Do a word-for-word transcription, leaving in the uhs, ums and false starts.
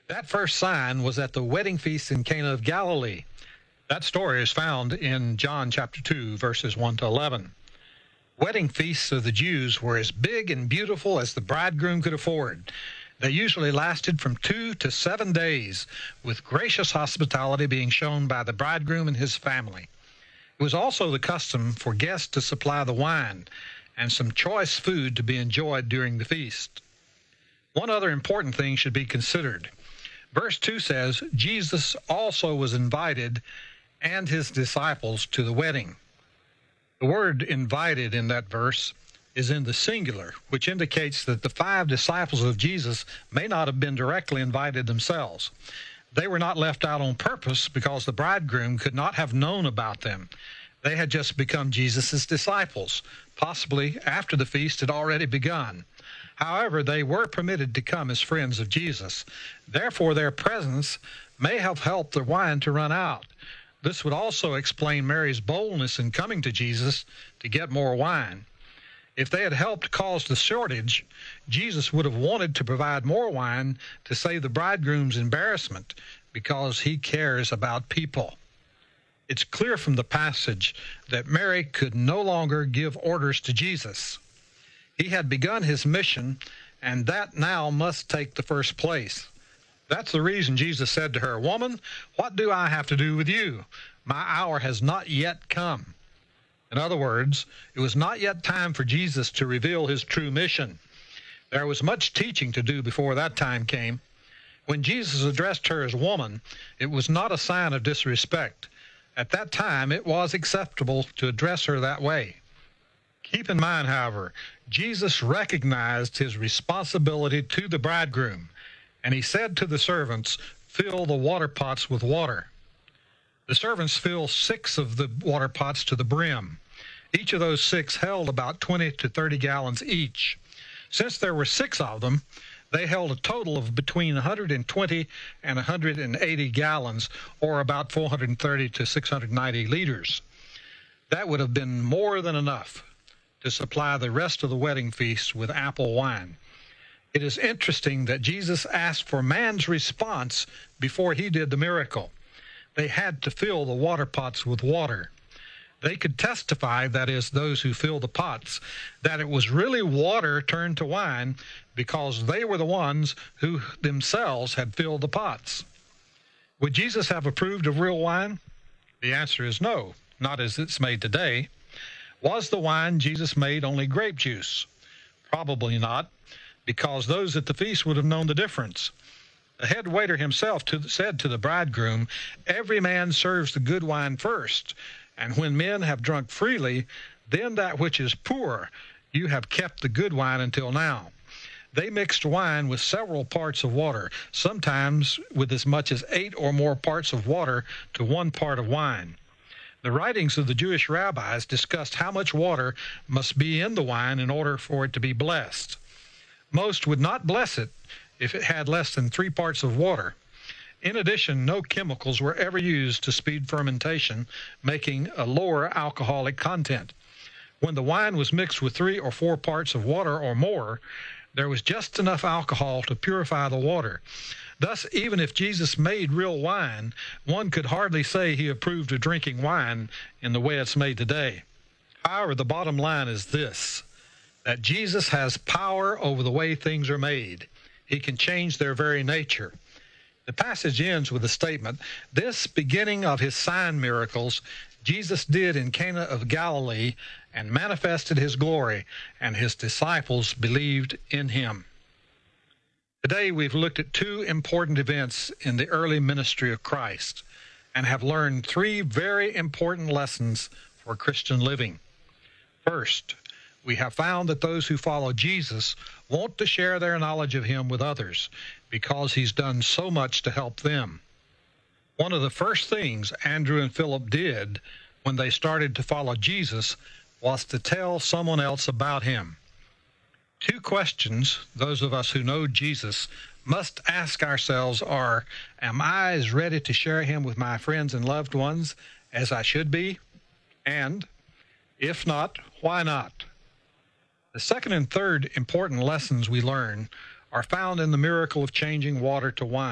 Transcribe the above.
That first sign was at the wedding feast in Cana of Galilee. That story is found in John chapter two, verses one to eleven. Wedding feasts of the Jews were as big and beautiful as the bridegroom could afford. They usually lasted from two to seven days, with gracious hospitality being shown by the bridegroom and his family. It was also the custom for guests to supply the wine and some choice food to be enjoyed during the feast. One other important thing should be considered. Verse two says, Jesus also was invited and his disciples to the wedding. The word invited in that verse is in the singular, which indicates that the five disciples of Jesus may not have been directly invited themselves. They were not left out on purpose because the bridegroom could not have known about them. They had just become Jesus' disciples, possibly after the feast had already begun. However, they were permitted to come as friends of Jesus. Therefore, their presence may have helped the wine to run out. This would also explain Mary's boldness in coming to Jesus to get more wine. If they had helped cause the shortage, Jesus would have wanted to provide more wine to save the bridegroom's embarrassment because he cares about people. It's clear from the passage that Mary could no longer give orders to Jesus. He had begun his mission, and that now must take the first place. That's the reason Jesus said to her, "Woman, what do I have to do with you? My hour has not yet come." In other words, it was not yet time for Jesus to reveal his true mission. There was much teaching to do before that time came. When Jesus addressed her as woman, it was not a sign of disrespect. At that time, it was acceptable to address her that way. Keep in mind, however, Jesus recognized his responsibility to the bridegroom, and he said to the servants, "Fill the water pots with water." The servants filled six of the water pots to the brim. Each of those six held about twenty to thirty gallons each. Since there were six of them, they held a total of between one hundred twenty and one hundred eighty gallons, or about four hundred thirty to six hundred ninety liters. That would have been more than enough to supply the rest of the wedding feast with ample wine. It is interesting that Jesus asked for man's response before he did the miracle. They had to fill the water pots with water. They could testify, that is, those who filled the pots, that it was really water turned to wine because they were the ones who themselves had filled the pots. Would Jesus have approved of real wine? The answer is no, not as it's made today. Was the wine Jesus made only grape juice? Probably not, because those at the feast would have known the difference. The head waiter himself to, said to the bridegroom, "Every man serves the good wine first, and when men have drunk freely, then that which is poor. You have kept the good wine until now." They mixed wine with several parts of water, sometimes with as much as eight or more parts of water to one part of wine. The writings of the Jewish rabbis discussed how much water must be in the wine in order for it to be blessed. Most would not bless it if it had less than three parts of water. In addition, no chemicals were ever used to speed fermentation, making a lower alcoholic content. When the wine was mixed with three or four parts of water or more, there was just enough alcohol to purify the water. Thus, even if Jesus made real wine, one could hardly say he approved of drinking wine in the way it's made today. However, the bottom line is this, that Jesus has power over the way things are made. He can change their very nature. The passage ends with a statement, "This beginning of his sign miracles Jesus did in Cana of Galilee and manifested his glory, and his disciples believed in him." Today we've looked at two important events in the early ministry of Christ and have learned three very important lessons for Christian living. First, we have found that those who follow Jesus want to share their knowledge of him with others because he's done so much to help them. One of the first things Andrew and Philip did when they started to follow Jesus was to tell someone else about him. Two questions those of us who know Jesus must ask ourselves are, am I as ready to share him with my friends and loved ones as I should be? And, if not, why not? The second and third important lessons we learn are found in the miracle of changing water to wine.